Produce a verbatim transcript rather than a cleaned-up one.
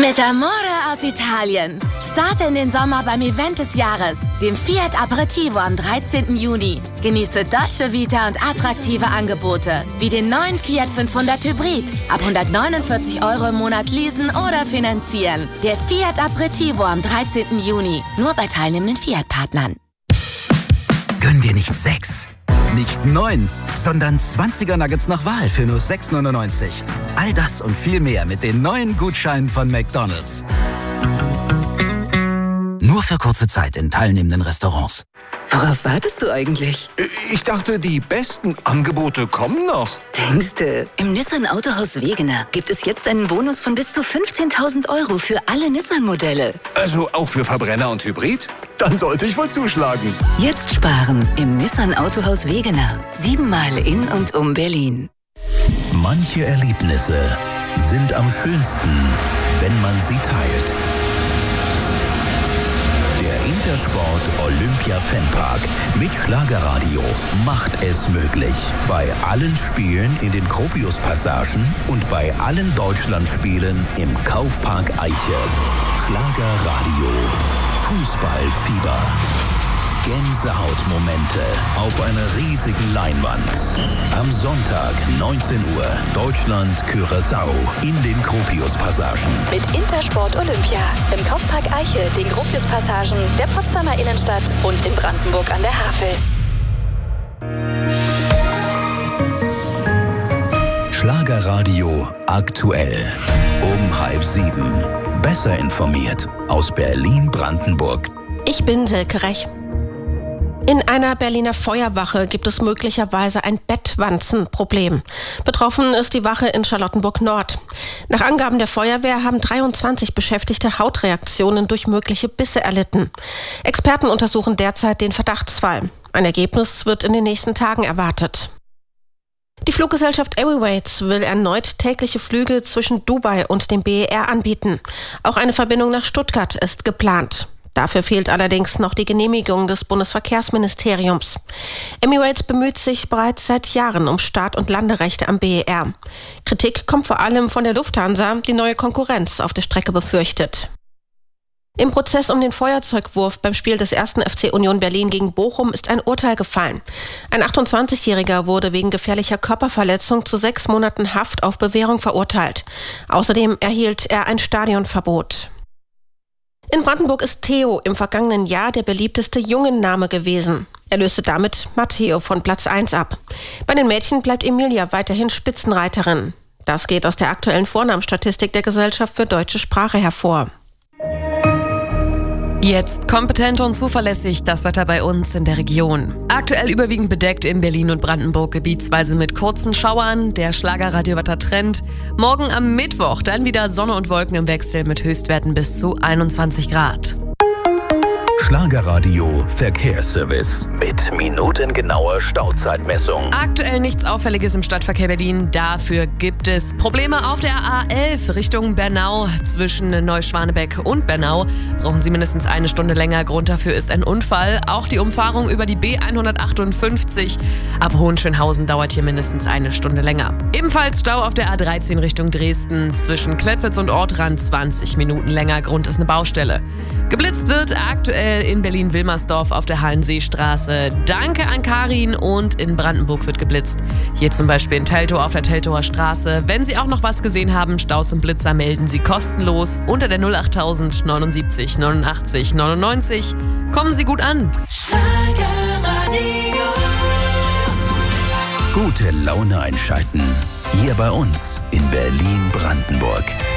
Mit Amore aus Italien. Starte in den Sommer beim Event des Jahres, dem Fiat Aperitivo am dreizehnten Juni. Genieße Dolce Vita und attraktive Angebote, wie den neuen Fiat fünfhundert Hybrid. Ab hundertneunundvierzig Euro im Monat leasen oder finanzieren. Der Fiat Aperitivo am dreizehnten Juni. Nur bei teilnehmenden Fiat-Partnern. Gönn dir nicht sechs, nicht neun, sondern zwanziger Nuggets nach Wahl für nur sechs neunundneunzig. All das und viel mehr mit den neuen Gutscheinen von McDonald's. Nur für kurze Zeit in teilnehmenden Restaurants. Worauf wartest du eigentlich? Ich dachte, die besten Angebote kommen noch. Denkste, im Nissan Autohaus Wegener gibt es jetzt einen Bonus von bis zu fünfzehntausend Euro für alle Nissan-Modelle. Also auch für Verbrenner und Hybrid? Dann sollte ich wohl zuschlagen. Jetzt sparen im Nissan Autohaus Wegener. Siebenmal in und um Berlin. Manche Erlebnisse sind am schönsten, wenn man sie teilt. Der Intersport Olympia Fanpark mit Schlagerradio macht es möglich. Bei allen Spielen in den Gropius-Passagen und bei allen Deutschlandspielen im Kaufpark Eiche. Schlagerradio. Fußballfieber. Gänsehautmomente auf einer riesigen Leinwand. Am Sonntag, neunzehn Uhr, Deutschland-Curaçao in den Gropius-Passagen. Mit Intersport Olympia im Kaufpark Eiche, den Gropius-Passagen, der Potsdamer Innenstadt und in Brandenburg an der Havel. Schlagerradio aktuell. Um halb sieben. Besser informiert aus Berlin-Brandenburg. Ich bin Silke Rech. In einer Berliner Feuerwache gibt es möglicherweise ein Bettwanzenproblem. Betroffen ist die Wache in Charlottenburg-Nord. Nach Angaben der Feuerwehr haben dreiundzwanzig Beschäftigte Hautreaktionen durch mögliche Bisse erlitten. Experten untersuchen derzeit den Verdachtsfall. Ein Ergebnis wird in den nächsten Tagen erwartet. Die Fluggesellschaft Emirates will erneut tägliche Flüge zwischen Dubai und dem B E R anbieten. Auch eine Verbindung nach Stuttgart ist geplant. Dafür fehlt allerdings noch die Genehmigung des Bundesverkehrsministeriums. Emirates bemüht sich bereits seit Jahren um Start- und Landerechte am B E R. Kritik kommt vor allem von der Lufthansa, die neue Konkurrenz auf der Strecke befürchtet. Im Prozess um den Feuerzeugwurf beim Spiel des ersten F C Union Berlin gegen Bochum ist ein Urteil gefallen. Ein achtundzwanzigjähriger wurde wegen gefährlicher Körperverletzung zu sechs Monaten Haft auf Bewährung verurteilt. Außerdem erhielt er ein Stadionverbot. In Brandenburg ist Theo im vergangenen Jahr der beliebteste Jungenname gewesen. Er löste damit Matteo von Platz eins ab. Bei den Mädchen bleibt Emilia weiterhin Spitzenreiterin. Das geht aus der aktuellen Vornamenstatistik der Gesellschaft für deutsche Sprache hervor. Jetzt kompetent und zuverlässig das Wetter bei uns in der Region. Aktuell überwiegend bedeckt in Berlin und Brandenburg, gebietsweise mit kurzen Schauern. Der Schlagerradiowetter-Trend. Morgen am Mittwoch dann wieder Sonne und Wolken im Wechsel mit Höchstwerten bis zu einundzwanzig Grad. Schlagerradio Verkehrsservice mit minutengenauer Stauzeitmessung. Aktuell nichts Auffälliges im Stadtverkehr Berlin. Dafür gibt es Probleme auf der A elf Richtung Bernau. Zwischen Neuschwanebeck und Bernau brauchen Sie mindestens eine Stunde länger. Grund dafür ist ein Unfall. Auch die Umfahrung über die B hundertachtundfünfzig ab Hohenschönhausen dauert hier mindestens eine Stunde länger. Ebenfalls Stau auf der A dreizehn Richtung Dresden. Zwischen Klettwitz und Ortrand zwanzig Minuten länger. Grund ist eine Baustelle. Geblitzt wird aktuell in Berlin-Wilmersdorf auf der Hallenseestraße. Danke an Karin. Und in Brandenburg wird geblitzt. Hier zum Beispiel in Teltow auf der Teltower Straße. Wenn Sie auch noch was gesehen haben, Staus und Blitzer melden Sie kostenlos unter der null achttausend neunundsiebzig neunundachtzig neunundneunzig. Kommen Sie gut an. Gute Laune einschalten. Hier bei uns in Berlin-Brandenburg.